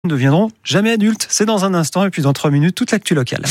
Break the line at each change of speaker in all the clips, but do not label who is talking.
Ne deviendront jamais adultes. C'est dans un instant et puis dans 3 minutes, toute l'actu locale.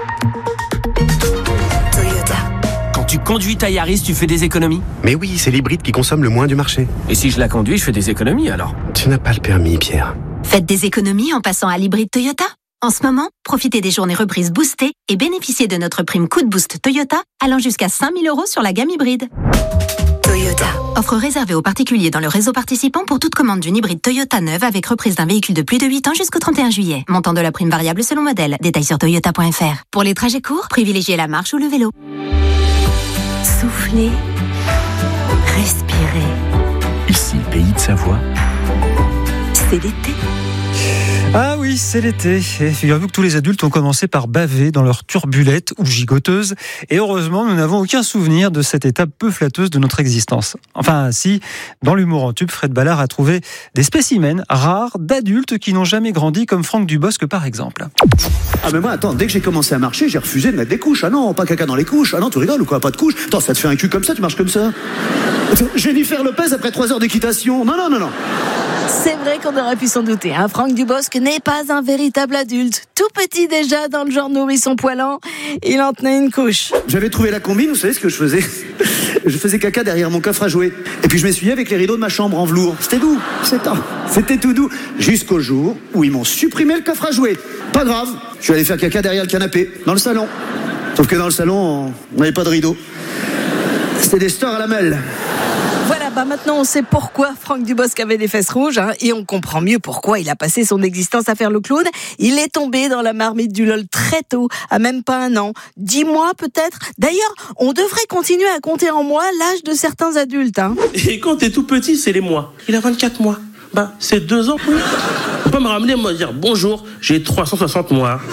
Quand tu conduis ta Yaris, tu fais des économies?
Mais oui, c'est l'hybride qui consomme le moins du marché.
Et si je la conduis, je fais des économies alors?
Tu n'as pas le permis, Pierre.
Faites des économies en passant à l'hybride Toyota. En ce moment, profitez des journées reprises boostées et bénéficiez de notre prime coup de boost Toyota allant jusqu'à 5 000 € sur la gamme hybride. Toyota. Offre réservée aux particuliers dans le réseau participant pour toute commande d'une hybride Toyota neuve avec reprise d'un véhicule de plus de 8 ans jusqu'au 31 juillet. Montant de la prime variable selon modèle. Détails sur toyota.fr. Pour les trajets courts, privilégiez la marche ou le vélo. Soufflez. Respirez.
Ici, Pays de Savoie.
C'est l'été.
Ah oui, c'est l'été. Et figurez-vous que tous les adultes ont commencé par baver dans leur turbulette ou gigoteuse. Et heureusement, nous n'avons aucun souvenir de cette étape peu flatteuse de notre existence. Enfin, si, dans l'humour en tube, Fred Ballard a trouvé des spécimens rares d'adultes qui n'ont jamais grandi, comme Franck Dubosc par exemple.
Ah mais moi, attends, dès que j'ai commencé à marcher, j'ai refusé de mettre des couches. Ah non, pas caca dans les couches. Ah non, tu rigoles ou quoi, pas de couches. Attends, ça te fait un cul comme ça, tu marches comme ça. Jennifer Lopez après 3 heures d'équitation. Non.
C'est vrai qu'on aurait pu s'en douter. Franck Dubosc n'est pas un véritable adulte. Tout petit déjà, dans le genre nourrisson poilant, il en tenait une couche.
J'avais trouvé la combine, vous savez ce que je faisais? Je faisais caca derrière mon coffre à jouets. Et puis je m'essuyais avec les rideaux de ma chambre en velours. C'était doux, c'était tout doux. Jusqu'au jour où ils m'ont supprimé le coffre à jouets. Pas grave, je suis allé faire caca derrière le canapé, dans le salon. Sauf que dans le salon, on n'avait pas de rideau. C'était des stores à la mêle.
Voilà, maintenant on sait pourquoi Franck Dubosc avait des fesses rouges, et on comprend mieux pourquoi il a passé son existence à faire le clown. Il est tombé dans la marmite du LOL très tôt, à même pas 1 an, 10 mois peut-être. D'ailleurs, on devrait continuer à compter en mois l'âge de certains adultes.
Et quand t'es tout petit, c'est les mois. Il a 24 mois. C'est 2 ans, oui. On peut me ramener, moi, dire bonjour, j'ai 360 mois.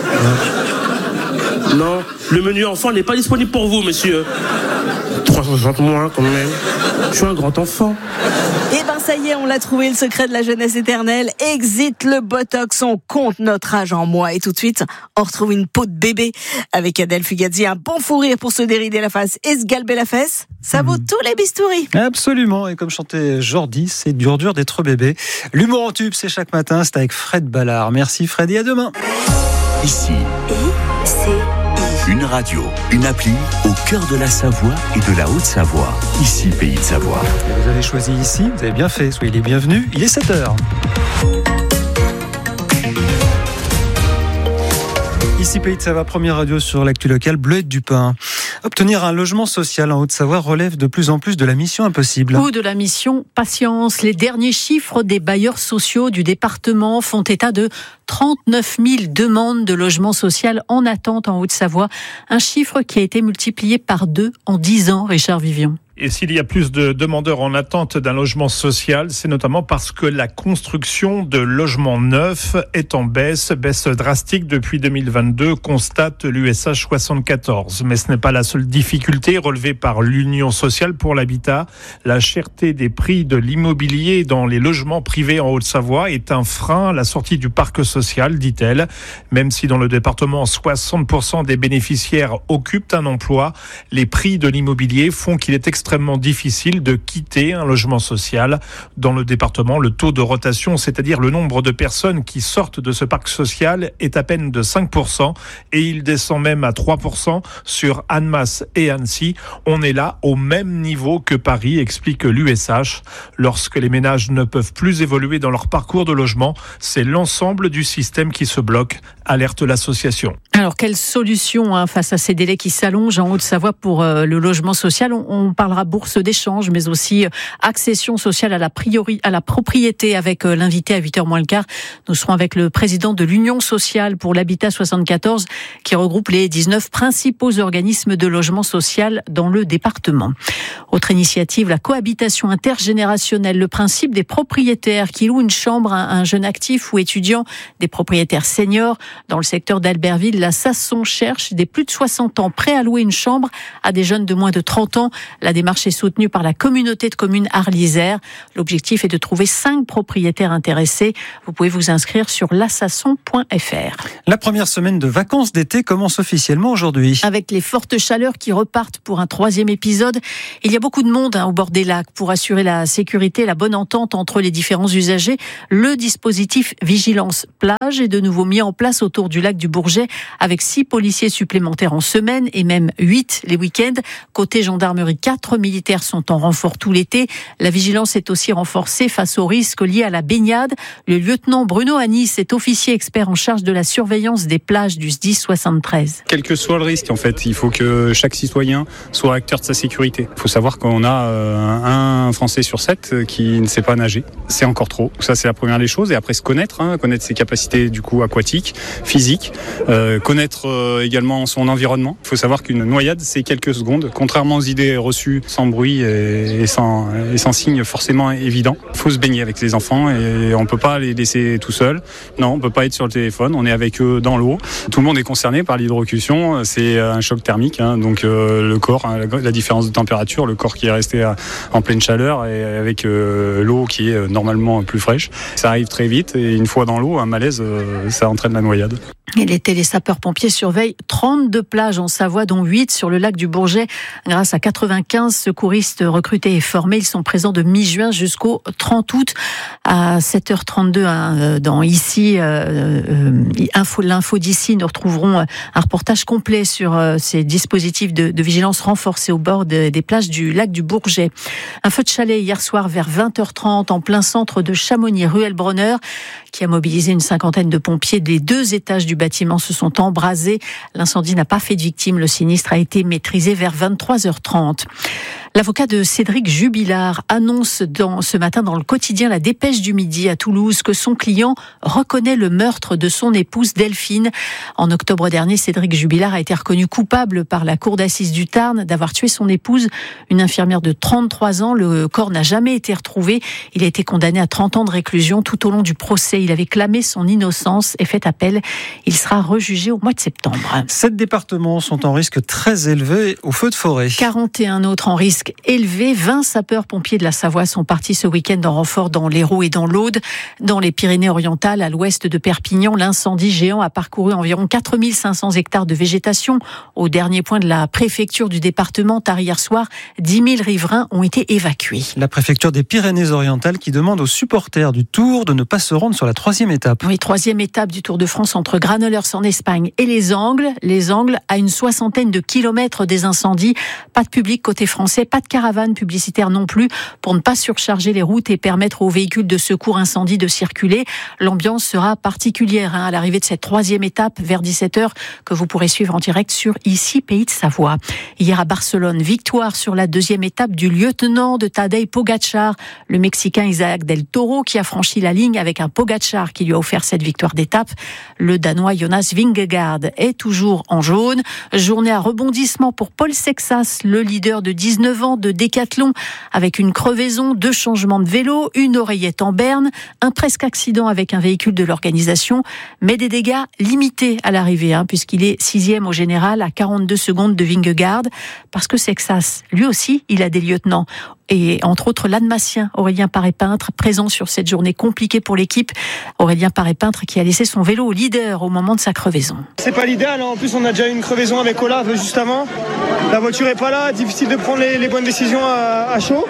Non, le menu enfant n'est pas disponible pour vous, monsieur. 360 mois, quand même. Je suis un grand enfant.
Eh ben, ça y est, on l'a trouvé, le secret de la jeunesse éternelle. Exit le botox, on compte notre âge en mois. Et tout de suite, on retrouve une peau de bébé. Avec Adèle Fugazzi, un bon fou rire pour se dérider la face et se galber la fesse. Ça vaut tous les bistouris.
Absolument. Et comme chantait Jordi, c'est dur d'être bébé. L'humour en tube, c'est chaque matin. C'est avec Fred Ballard. Merci Fred et à demain.
Ici, une radio, une appli au cœur de la Savoie et de la Haute-Savoie. Ici, Pays de Savoie.
Vous avez choisi ici, vous avez bien fait. Soyez les bienvenus. Il est 7h. Ici Pays de Savoie, première radio sur l'actu locale, Bleuette du Pin. Obtenir un logement social en Haute-Savoie relève de plus en plus de la mission impossible.
Ou de la mission patience. Les derniers chiffres des bailleurs sociaux du département font état de 39 000 demandes de logement social en attente en Haute-Savoie. Un chiffre qui a été multiplié par 2 en 10 ans, Richard Vivian.
Et s'il y a plus de demandeurs en attente d'un logement social, c'est notamment parce que la construction de logements neufs est en baisse drastique depuis 2022, constate l'USH 74. Mais ce n'est pas la seule difficulté relevée par l'Union sociale pour l'habitat. La cherté des prix de l'immobilier dans les logements privés en Haute-Savoie est un frein à la sortie du parc social, dit-elle. Même si dans le département, 60% des bénéficiaires occupent un emploi, les prix de l'immobilier font qu'il est extrêmement difficile de quitter un logement social. Dans le département, le taux de rotation, c'est-à-dire le nombre de personnes qui sortent de ce parc social, est à peine de 5% et il descend même à 3% sur Annemasse et Annecy. On est là au même niveau que Paris, explique l'USH. Lorsque les ménages ne peuvent plus évoluer dans leur parcours de logement, c'est l'ensemble du système qui se bloque, alerte l'association.
Alors, quelle solution face à ces délais qui s'allongent en Haute-Savoie pour le logement social? On parlera bourse d'échange, mais aussi accession sociale à la propriété avec l'invité à 8h moins le quart. Nous serons avec le président de l'Union sociale pour l'habitat 74 qui regroupe les 19 principaux organismes de logement social dans le département. Autre initiative, la cohabitation intergénérationnelle, le principe des propriétaires qui louent une chambre à un jeune actif ou étudiant, des propriétaires seniors. Dans le secteur d'Albertville, la Sasson cherche des plus de 60 ans prêts à louer une chambre à des jeunes de moins de 30 ans. La démarche démarche est soutenue par la communauté de communes Arles-Isère. L'objectif est de trouver 5 propriétaires intéressés. Vous pouvez vous inscrire sur l'assasson.fr.
La première semaine de vacances d'été commence officiellement aujourd'hui.
Avec les fortes chaleurs qui repartent pour un 3e épisode, il y a beaucoup de monde au bord des lacs. Pour assurer la sécurité et la bonne entente entre les différents usagers, le dispositif Vigilance Plage est de nouveau mis en place autour du lac du Bourget avec 6 policiers supplémentaires en semaine et même 8 les week-ends. Côté gendarmerie, 4 militaires sont en renfort tout l'été. La vigilance est aussi renforcée face aux risques liés à la baignade. Le lieutenant Bruno Anis est officier expert en charge de la surveillance des plages du SDIS 73.
Quel que soit le risque, en fait, il faut que chaque citoyen soit acteur de sa sécurité. Il faut savoir qu'on a un Français sur 7 qui ne sait pas nager. C'est encore trop. Ça, c'est la première des choses. Et après, se connaître, connaître ses capacités du coup aquatiques, physiques, connaître également son environnement. Il faut savoir qu'une noyade, c'est quelques secondes. Contrairement aux idées reçues, sans bruit et sans signe forcément évident. Il faut se baigner avec les enfants et on ne peut pas les laisser tout seuls. Non, on ne peut pas être sur le téléphone. On est avec eux dans l'eau. Tout le monde est concerné par l'hydrocution. C'est un choc thermique. Donc le corps, la différence de température, le corps qui est resté en pleine chaleur et avec l'eau qui est normalement plus fraîche. Ça arrive très vite et une fois dans l'eau, un malaise, ça entraîne la noyade.
Et l'été, les sapeurs-pompiers surveillent 32 plages en Savoie, dont 8 sur le lac du Bourget. Grâce à 95 secouristes recrutés et formés, ils sont présents de mi-juin jusqu'au 30 août. À 7h32, dans ici, l'info d'ici, nous retrouverons un reportage complet sur ces dispositifs de vigilance renforcés au bord des plages du lac du Bourget. Un feu de chalet hier soir vers 20h30 en plein centre de Chamonix, ruelle Bronner, qui a mobilisé une 50aine de pompiers. Les 2 étages du bâtiment se sont embrasés. L'incendie n'a pas fait de victimes. Le sinistre a été maîtrisé vers 23h30. L'avocat de Cédric Jubilard annonce ce matin dans le quotidien La Dépêche du Midi à Toulouse que son client reconnaît le meurtre de son épouse Delphine. En octobre dernier, Cédric Jubilard a été reconnu coupable par la cour d'assises du Tarn d'avoir tué son épouse, une infirmière de 33 ans. Le corps n'a jamais été retrouvé. Il a été condamné à 30 ans de réclusion. Tout au long du procès, il avait clamé son innocence et fait appel. Il sera rejugé au mois de septembre.
7 départements sont en risque très élevé au feu de forêt.
41 autres en risque élevé. 20 sapeurs-pompiers de la Savoie sont partis ce week-end en renfort dans l'Hérault et dans l'Aude. Dans les Pyrénées-Orientales, à l'ouest de Perpignan, l'incendie géant a parcouru environ 4500 hectares de végétation. Au dernier point de la préfecture du département, tard hier soir, 10 000 riverains ont été évacués.
La préfecture des Pyrénées-Orientales qui demande aux supporters du Tour de ne pas se rendre sur la 3e étape.
Oui, 3e étape du Tour de France entre Granollers en Espagne et les Angles. Les Angles, à une 60aine de kilomètres des incendies. Pas de public côté français, pas de caravane publicitaire non plus pour ne pas surcharger les routes et permettre aux véhicules de secours incendie de circuler. L'ambiance sera particulière à l'arrivée de cette 3e étape vers 17h que vous pourrez suivre en direct sur ici Pays de Savoie. Hier à Barcelone, victoire sur la 2e étape du lieutenant de Tadej Pogačar, le Mexicain Isaac Del Toro qui a franchi la ligne avec un Pogačar qui lui a offert cette victoire d'étape. Le Danois Jonas Vingegaard est toujours en jaune. Journée à rebondissement pour Paul Sexas, le leader de 19 ans de décathlon, avec une crevaison, 2 changements de vélo, une oreillette en berne, un presque accident avec un véhicule de l'organisation, mais des dégâts limités à l'arrivée, puisqu'il est 6e au général à 42 secondes de Vingegaard, parce que Sexas, lui aussi, il a des lieutenants. Et entre autres l'Annemassien Aurélien Paré-Peintre, présent sur cette journée compliquée pour l'équipe. Aurélien Paré-Peintre qui a laissé son vélo au leader au moment de sa crevaison.
C'est pas l'idéal, en plus on a déjà eu une crevaison avec Olaf juste avant. La voiture est pas là, difficile de prendre les bonnes décisions à chaud.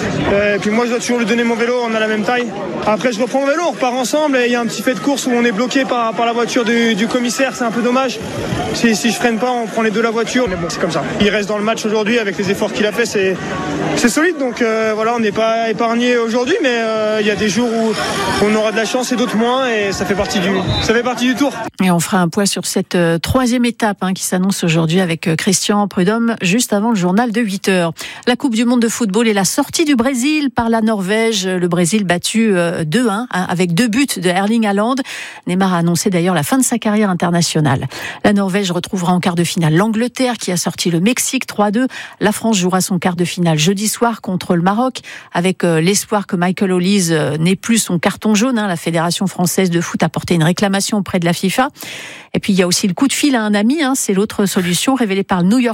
Et puis moi je dois toujours lui donner mon vélo, on a la même taille. Après je reprends mon vélo, on repart ensemble et il y a un petit fait de course où on est bloqué par la voiture du commissaire, c'est un peu dommage. Si je freine pas, on prend les deux la voiture, mais bon c'est comme ça. Il reste dans le match aujourd'hui avec les efforts qu'il a fait, c'est solide, donc voilà, on n'est pas épargné aujourd'hui, mais il y a des jours où on aura de la chance et d'autres moins, et ça fait partie du tour.
Et on fera un point sur cette 3e étape qui s'annonce aujourd'hui avec Christian Prudhomme juste avant le journal de 8h. La Coupe du Monde de football et la sortie du Brésil par la Norvège. Le Brésil battu 2-1 avec 2 buts de Erling Haaland. Neymar a annoncé d'ailleurs la fin de sa carrière internationale. La Norvège retrouvera en quart de finale l'Angleterre qui a sorti le Mexique 3-2. La France jouera son quart de finale jeudi soir contre le Maroc avec l'espoir que Michael Olise n'ait plus son carton jaune. La Fédération française de foot a porté une réclamation auprès de la FIFA. Et puis il y a aussi le coup de fil à un ami, c'est l'autre solution révélée par le New York Times pour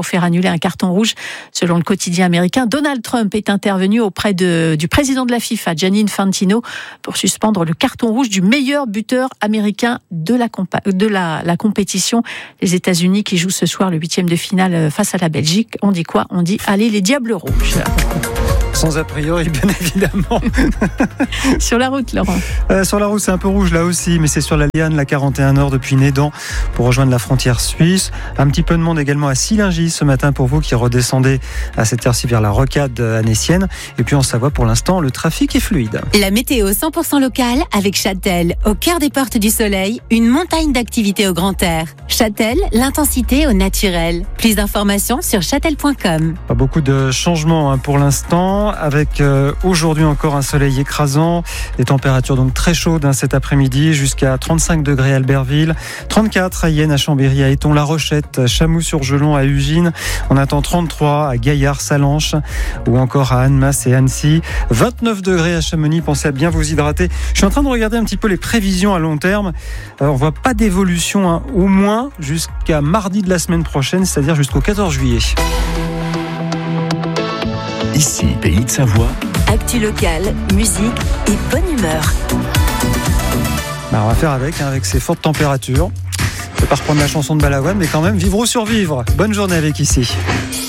pour faire annuler un carton rouge. Selon le quotidien américain, Donald Trump est intervenu auprès du président de la FIFA, Gianni Infantino, pour suspendre le carton rouge du meilleur buteur américain de la compétition. Les États-Unis qui jouent ce soir le 8e de finale face à la Belgique. On dit quoi ? On dit allez les Diables Rouges.
Sans a priori, bien évidemment.
Sur la route, Laurent.
Sur la route, c'est un peu rouge là aussi, mais c'est sur la Liane, la 41 Nord depuis Nédan pour rejoindre la frontière suisse. Un petit peu de monde également à Sillingy ce matin pour vous qui redescendez à cette heure-ci vers la rocade annécienne. Et puis en Savoie, pour l'instant, le trafic est fluide.
La météo 100% locale avec Châtel, au cœur des portes du soleil, une montagne d'activités au grand air. Châtel, l'intensité au naturel. Plus d'informations sur châtel.com.
Pas beaucoup de changements pour l'instant, avec aujourd'hui encore un soleil écrasant, des températures donc très chaudes cet après-midi, jusqu'à 35 degrés à Albertville, 34 à Yenne, à Chambéry, à Éton, La Rochette, Chamoux-sur-Gelon, à Ugine. On attend 33 à Gaillard, Salanches, ou encore à Annemasse et Annecy. 29 degrés à Chamonix, pensez à bien vous hydrater. Je suis en train de regarder un petit peu les prévisions à long terme. On voit pas d'évolution, au moins jusqu'à mardi de la semaine prochaine, c'est-à-dire jusqu'au 14 juillet.
Ici, Pays de Savoie.
Actu locale, musique et bonne humeur.
On va faire avec ces fortes températures. Je ne vais pas reprendre la chanson de Balavoine, mais quand même vivre ou survivre. Bonne journée avec Ici.